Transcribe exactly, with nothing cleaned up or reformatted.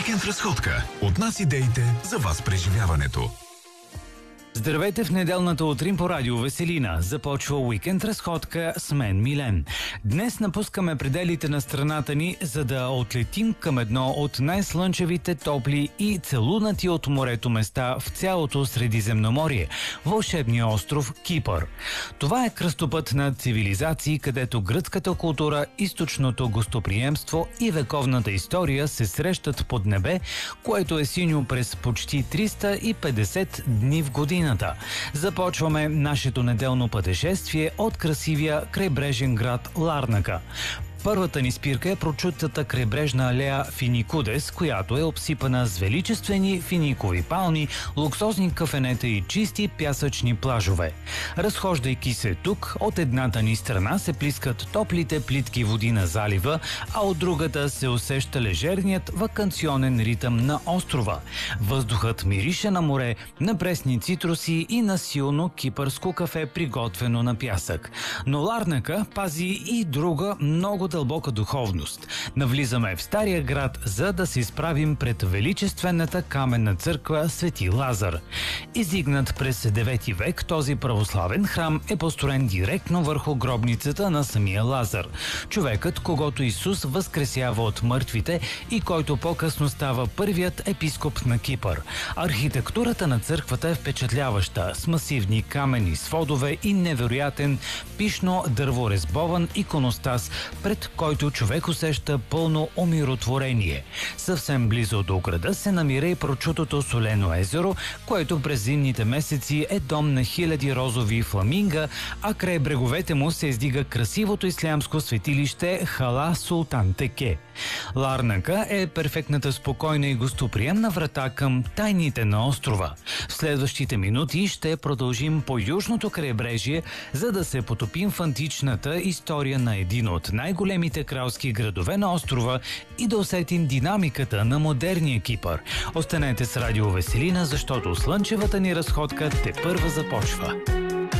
Уикенд разходка. От нас идеите за вас преживяването. Здравейте в неделната утрин по радио Веселина. Започва уикенд разходка с мен Милен. Днес напускаме пределите на страната ни, за да отлетим към едно от най-слънчевите, топли и целунати от морето места в цялото Средиземноморие – вълшебния остров Кипър. Това е кръстопът на цивилизации, където гръцката култура, източното гостоприемство и вековната история се срещат под небе, което е синьо през почти триста и петдесет дни в година. Започваме нашето неделно пътешествие от красивия крайбрежен град Ларнака. Първата ни спирка е прочутата крайбрежна алея Финикудес, която е обсипана с величествени финикови палми, луксозни кафенета и чисти пясъчни плажове. Разхождайки се тук, от едната ни страна се плискат топлите плитки води на залива, а от другата се усеща лежерният ваканционен ритъм на острова. Въздухът мирише на море, на пресни цитруси и на силно кипърско кафе, приготвено на пясък. Но Ларнака пази и друга много дълбока духовност. Навлизаме в стария град, за да се изправим пред величествената каменна църква Свети Лазар. Издигнат през девети век, този православен храм е построен директно върху гробницата на самия Лазар. Човекът, когото Исус възкресява от мъртвите и който по-късно става първият епископ на Кипър. Архитектурата на църквата е впечатляваща, с масивни камени сводове и невероятен пишно дърворезбован иконостас, пред който човек усеща пълно умиротворение. Съвсем близо до града се намира и прочутото солено езеро, което през зимните месеци е дом на хиляди розови фламинга, а край бреговете му се издига красивото ислямско светилище Хала Султан Теке. Ларнака е перфектната спокойна и гостоприемна врата към тайните на острова. В следващите минути ще продължим по южното крайбрежие, за да се потопим в античната история на един от най-големите кралски градове на острова и да усетим динамиката на модерния Кипър. Останете с радио Веселина, защото слънчевата ни разходка тепърва започва.